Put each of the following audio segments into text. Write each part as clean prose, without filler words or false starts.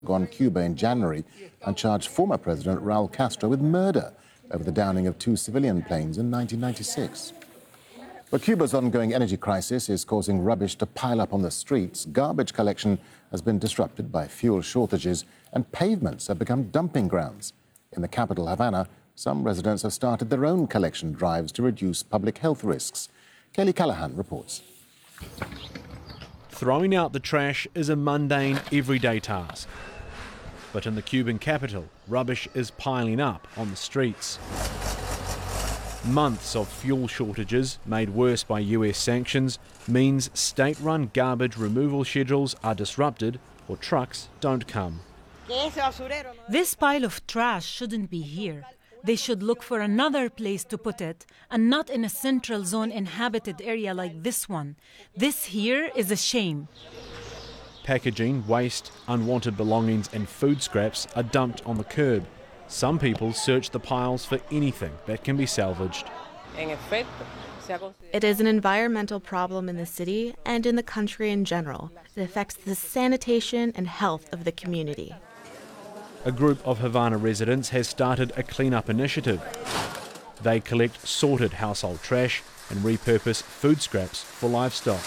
on Cuba in January and charged former President Raul Castro with murder over the downing of 2 civilian planes in 1996. But Cuba's ongoing energy crisis is causing rubbish to pile up on the streets. Garbage collection has been disrupted by fuel shortages, and pavements have become dumping grounds. In the capital, Havana, some residents have started their own collection drives to reduce public health risks. Kelly Callahan reports. Throwing out the trash is a mundane, everyday task. But in the Cuban capital, rubbish is piling up on the streets. Months of fuel shortages, made worse by US sanctions, means state-run garbage removal schedules are disrupted or trucks don't come. This pile of trash shouldn't be here. They should look for another place to put it, and not in a central zone inhabited area like this one. This here is a shame. Packaging, waste, unwanted belongings and food scraps are dumped on the curb. Some people search the piles for anything that can be salvaged. It is an environmental problem in the city and in the country in general. It affects the sanitation and health of the community. A group of Havana residents has started a clean-up initiative. They collect sorted household trash and repurpose food scraps for livestock.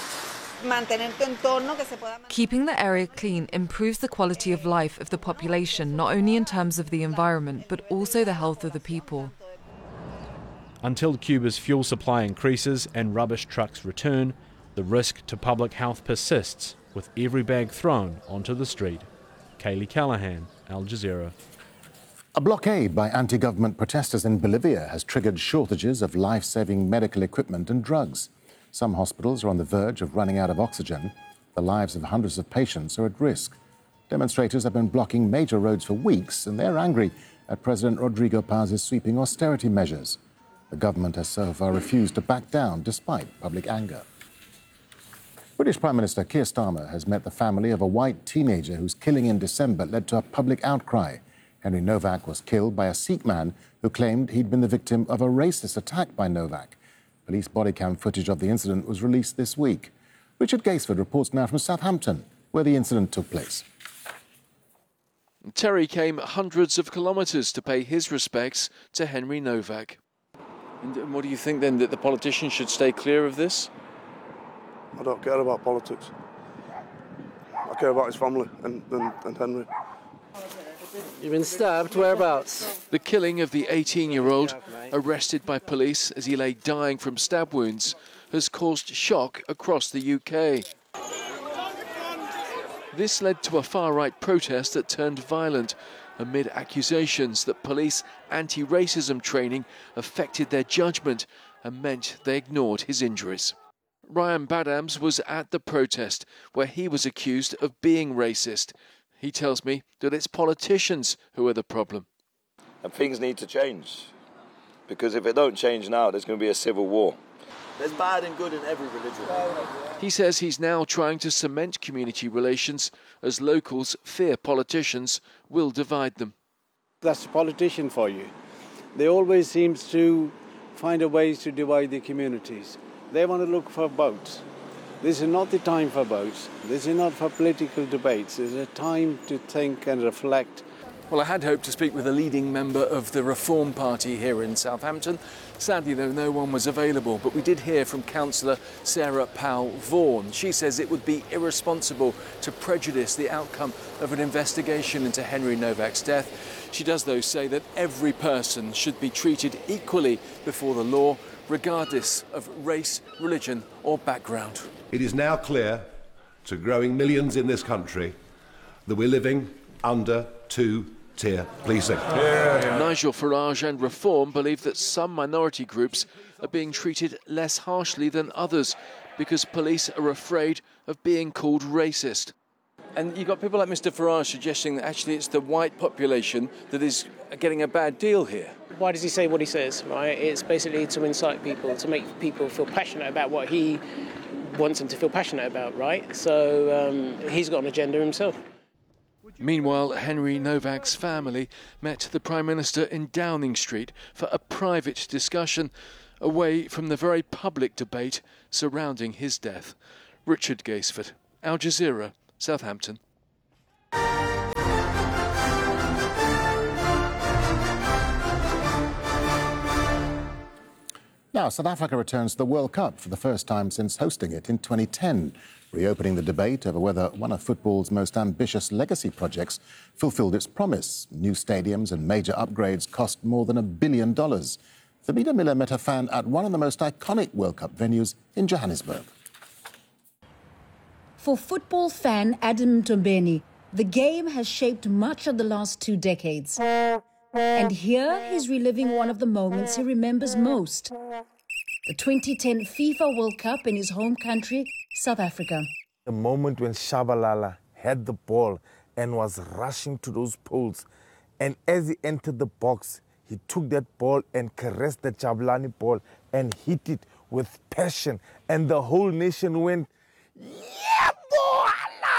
Keeping the area clean improves the quality of life of the population, not only in terms of the environment, but also the health of the people. Until Cuba's fuel supply increases and rubbish trucks return, the risk to public health persists, with every bag thrown onto the street. Kaylee Callahan, Al Jazeera. A blockade by anti-government protesters in Bolivia has triggered shortages of life-saving medical equipment and drugs. Some hospitals are on the verge of running out of oxygen. The lives of hundreds of patients are at risk. Demonstrators have been blocking major roads for weeks, and they're angry at President Rodrigo Paz's sweeping austerity measures. The government has so far refused to back down despite public anger. British Prime Minister Keir Starmer has met the family of a white teenager whose killing in December led to a public outcry. Henry Novak was killed by a Sikh man who claimed he'd been the victim of a racist attack by Novak. Police body cam footage of the incident was released this week. Richard Gaisford reports now from Southampton, where the incident took place. Terry came hundreds of kilometres to pay his respects to Henry Novak. And what do you think then, that the politicians should stay clear of this? I don't care about politics. I care about his family and Henry. You've been stabbed? Whereabouts? The killing of the 18-year-old, arrested by police as he lay dying from stab wounds, has caused shock across the UK. This led to a far-right protest that turned violent amid accusations that police anti-racism training affected their judgment and meant they ignored his injuries. Ryan Badams was at the protest where he was accused of being racist. He tells me that it's politicians who are the problem. And things need to change, because if it don't change now, there's going to be a civil war. There's bad and good in every religion. He says he's now trying to cement community relations as locals fear politicians will divide them. That's a politician for you. They always seem to find a way to divide the communities. They want to look for votes. This is not the time for votes. This is not for political debates. It's a time to think and reflect. Well, I had hoped to speak with a leading member of the Reform Party here in Southampton. Sadly, though, no one was available, but we did hear from Councillor Sarah Powell-Vaughan. She says it would be irresponsible to prejudice the outcome of an investigation into Henry Novak's death. She does, though, say that every person should be treated equally before the law, regardless of race, religion or background. It is now clear to growing millions in this country that we're living under two-tier policing. Nigel Farage and Reform believe that some minority groups are being treated less harshly than others because police are afraid of being called racist. And you've got people like Mr Farage suggesting that actually it's the white population that is getting a bad deal here. Why does he say what he says, right? It's basically to incite people, to make people feel passionate about what he wants them to feel passionate about, right? So he's got an agenda himself. Meanwhile, Henry Novak's family met the Prime Minister in Downing Street for a private discussion away from the very public debate surrounding his death. Richard Gaisford, Al Jazeera, Southampton. Now, South Africa returns to the World Cup for the first time since hosting it in 2010, reopening the debate over whether one of football's most ambitious legacy projects fulfilled its promise. New stadiums and major upgrades cost more than $1 billion. Famida Miller met a fan at one of the most iconic World Cup venues in Johannesburg. For football fan Adam Mtombeni, the game has shaped much of the last 2 decades. And here he's reliving one of the moments he remembers most. The 2010 FIFA World Cup in his home country, South Africa. The moment when Shabalala had the ball and was rushing to those poles. And as he entered the box, he took that ball and caressed the Jabulani ball and hit it with passion. And the whole nation went, yeah, boy, la,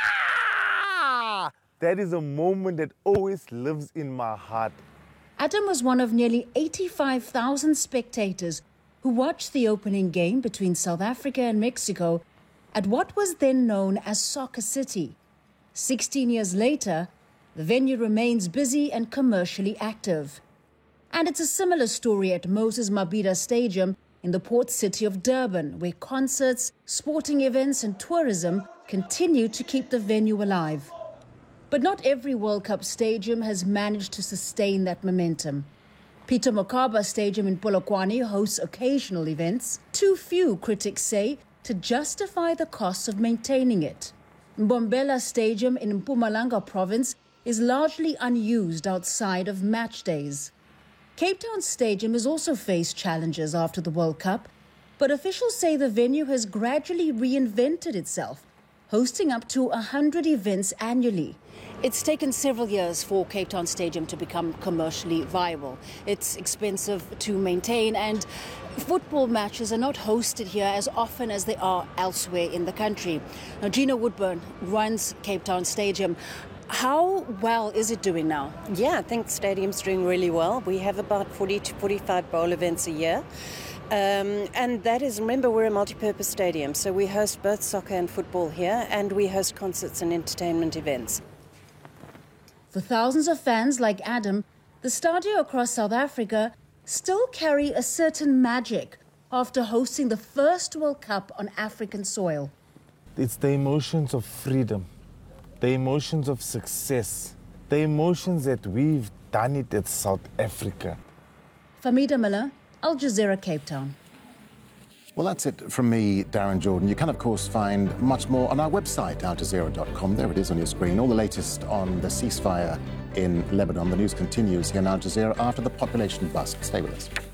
la! That is a moment that always lives in my heart. Adam was one of nearly 85,000 spectators who watched the opening game between South Africa and Mexico at what was then known as Soccer City. 16 years later, the venue remains busy and commercially active. And it's a similar story at Moses Mabhida Stadium in the port city of Durban, where concerts, sporting events and tourism continue to keep the venue alive. But not every World Cup stadium has managed to sustain that momentum. Peter Mokaba Stadium in Polokwane hosts occasional events, too few, critics say, to justify the costs of maintaining it. Mbombela Stadium in Mpumalanga province is largely unused outside of match days. Cape Town Stadium has also faced challenges after the World Cup, but officials say the venue has gradually reinvented itself, hosting up to 100 events annually. It's taken several years for Cape Town Stadium to become commercially viable. It's expensive to maintain, and football matches are not hosted here as often as they are elsewhere in the country. Now, Gina Woodburn runs Cape Town Stadium. How well is it doing now? Yeah, I think the stadium's doing really well. We have about 40 to 45 bowl events a year. And that is, remember, we're a multi-purpose stadium, so we host both soccer and football here, and we host concerts and entertainment events. For thousands of fans like Adam, the stadia across South Africa still carry a certain magic after hosting the first World Cup on African soil. It's the emotions of freedom, the emotions of success, the emotions that we've done it at South Africa. Famida Miller, Al Jazeera, Cape Town. Well, that's it from me, Darren Jordan. You can, of course, find much more on our website, aljazeera.com. There it is on your screen. All the latest on the ceasefire in Lebanon. The news continues here on Al Jazeera after the population bust. Stay with us.